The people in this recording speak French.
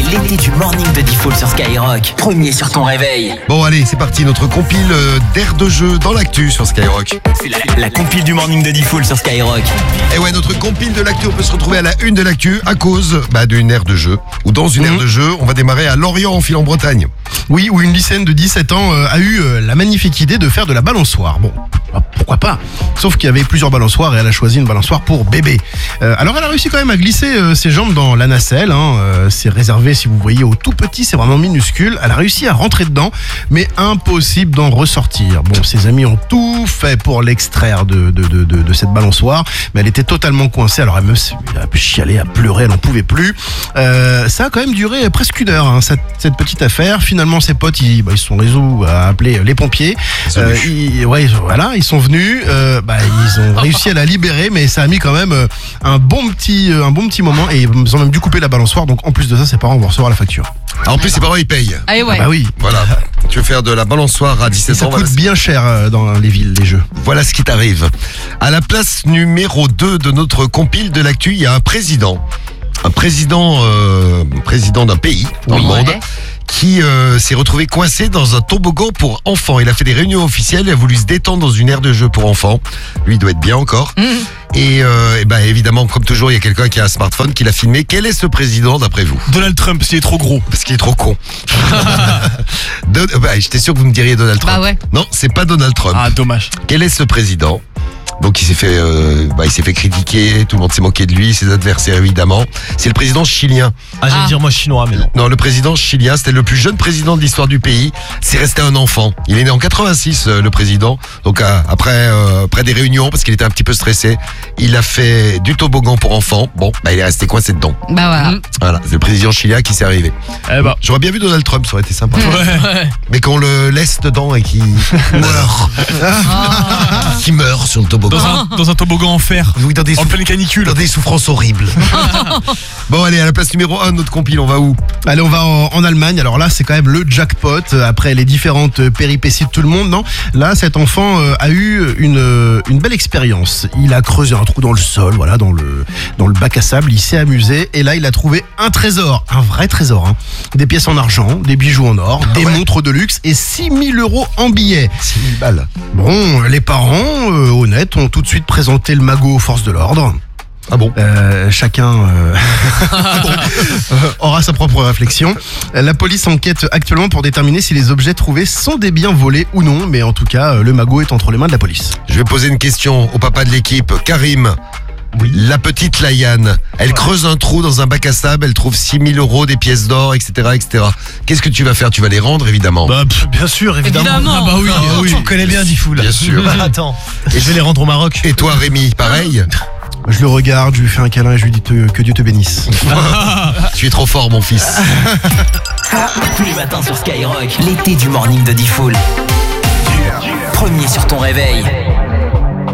L'été du morning de Diffoul sur Skyrock. Premier sur ton réveil. Bon allez, c'est parti, notre compile d'air de jeu dans l'actu sur Skyrock. C'est la compile du morning de Diffoul sur Skyrock. Et ouais, notre compile de l'actu, on peut se retrouver à la une de l'actu à cause d'une aire de jeu. Ou dans une aire de jeu, on va démarrer à Lorient en file en Bretagne. Oui, où une lycéenne de 17 ans a eu la magnifique idée de faire de la balançoire. Bon, pourquoi pas? Sauf qu'il y avait plusieurs balançoires et elle a choisi une balançoire pour bébé. Alors elle a réussi quand même à glisser ses jambes dans la nacelle. C'est réservé, si vous voyez, aux tout petits, c'est vraiment minuscule. Elle a réussi à rentrer dedans, mais impossible d'en ressortir. Bon, ses amis ont tout fait pour l'extraire de cette balançoire, mais elle était totalement coincée. Alors elle a chialé, a pleuré, elle n'en pouvait plus. Ça a quand même duré presque une heure, cette petite affaire. Finalement, ses potes, ils se sont résolus à appeler les pompiers. Ils sont venus. Ils ont réussi à la libérer, mais ça a mis quand même un bon petit moment, et ils ont même dû couper la balançoire. Donc en plus de ça, ses parents vont recevoir la facture. En plus, ses parents ils payent. Ah ouais. Bah oui. Voilà. Tu veux faire de la balançoire à 17 Ça ans, coûte bien cher dans les villes, les jeux. Voilà ce qui t'arrive. À la place numéro 2 de notre compile de l'actu, il y a un président. Un président d'un pays dans le monde qui s'est retrouvé coincé dans un toboggan pour enfants. Il a fait des réunions officielles, il a voulu se détendre dans une aire de jeu pour enfants. Lui, il doit être bien encore. Et évidemment, comme toujours, il y a quelqu'un qui a un smartphone qui l'a filmé. Quel est ce président d'après vous? Donald Trump, parce qu'il est trop gros. Parce qu'il est trop con. J'étais sûr que vous me diriez Donald Trump. Bah ouais. Non, c'est pas Donald Trump. Ah, dommage. Quel est ce président? Donc il s'est fait critiquer, tout le monde s'est moqué de lui, ses adversaires évidemment. C'est le président chilien. J'allais dire moi chinois, mais non. Non, le président chilien, c'était le plus jeune président de l'histoire du pays. C'est resté un enfant. Il est né en 86, le président. Donc après des réunions, parce qu'il était un petit peu stressé, il a fait du toboggan pour enfants. Bon, il est resté coincé dedans. Bah voilà. Voilà, c'est le président chilien qui s'est arrivé. J'aurais bien vu Donald Trump, ça aurait été sympa. Ouais. Mais qu'on le laisse dedans et qu'il meurt. Qu'il meurt sur le toboggan. Dans un toboggan en fer. Oui, En pleine canicule. Dans des souffrances horribles. Bon, allez, à la place numéro 1 de notre compile, on va où? Allez, on va en Allemagne. Alors là, c'est quand même le jackpot. Après les différentes péripéties de tout le monde, non? Là, cet enfant a eu une belle expérience. Il a creusé un trou dans le sol, voilà, dans le bac à sable. Il s'est amusé et là, il a trouvé un trésor, un vrai trésor. Des pièces en argent, des bijoux en or, des montres de luxe et 6 000 € en billets. 6 000 balles. Bon, les parents, honnêtes, ont tout de suite présenté le magot aux forces de l'ordre. Ah bon? Chacun aura sa propre réflexion. La police enquête actuellement pour déterminer si les objets trouvés sont des biens volés ou non, mais en tout cas, le magot est entre les mains de la police. Je vais poser une question au papa de l'équipe, Karim. Oui. La petite Laïane, elle creuse un trou dans un bac à sable, elle trouve 6 000 €, des pièces d'or, etc., etc. Qu'est-ce que tu vas faire? Tu vas les rendre, évidemment. Bien sûr, évidemment. Évidemment. Ah bah oui, tu me connais bien, Diffoul. Bien sûr. Attends, et je vais les rendre au Maroc. Et toi, Rémi, pareil? Je le regarde, je lui fais un câlin et je lui dis que Dieu te bénisse. Tu es trop fort, mon fils. Tous les matins sur Skyrock. L'été du morning de Diffoul. Premier sur ton réveil.